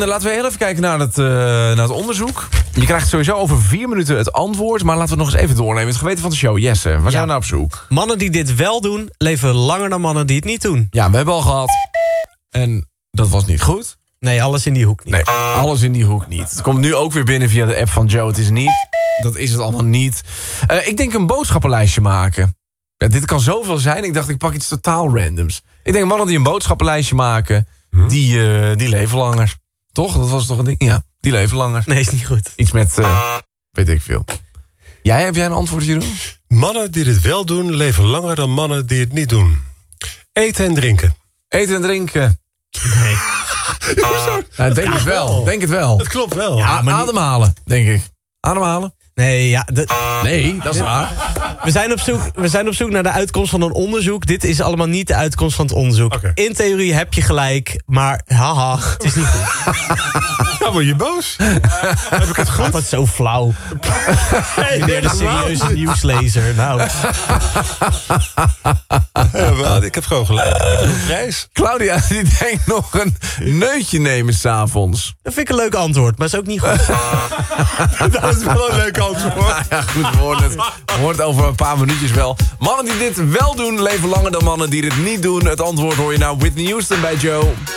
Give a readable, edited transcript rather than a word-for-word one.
Laten we heel even kijken naar het onderzoek. Je krijgt sowieso over 4 minuten het antwoord. Maar laten we het nog eens even doornemen. Het geweten van de show, Jesse. Waar zijn we nou op zoek? Mannen die dit wel doen, leven langer dan mannen die het niet doen. Ja, we hebben al gehad. En dat was niet goed. Nee, alles in die hoek niet. Nee, alles in die hoek niet. Het komt nu ook weer binnen via de app van Joe. Het is niet. Dat is het allemaal niet. Ik denk een boodschappenlijstje maken. Ja, dit kan zoveel zijn. Ik dacht, ik pak iets totaal randoms. Ik denk mannen die een boodschappenlijstje maken... Die leven langer. Toch? Dat was toch een ding? Ja, die leven langer. Nee, is niet goed. Iets met, weet ik veel. Heb jij een antwoord hierop? Mannen die dit wel doen, leven langer dan mannen die het niet doen. Eten en drinken. Eten en drinken. Nee. Denk het wel. Denk het wel. Dat klopt wel. Ja, maar Ademhalen, denk ik. Ademhalen? Nee, ja... Nee, dat is waar. We zijn op zoek naar de uitkomst van een onderzoek. Dit is allemaal niet de uitkomst van het onderzoek. Okay. In theorie heb je gelijk, maar haha, het is niet goed. Ja, word je boos? Heb ik het goed? Altijd zo flauw. Meneer de serieuze nieuwslezer. Nou. Ja, ik heb gewoon gelijk. Prijs. Claudia, die denkt nog een neutje nemen s'avonds. Dat vind ik een leuk antwoord, maar is ook niet goed. Dat is wel een leuk antwoord. Ja, goed, we horen het over een paar minuutjes wel. Mannen die dit wel doen, leven langer dan mannen die dit niet doen. Het antwoord hoor je nou Whitney Houston bij Joe.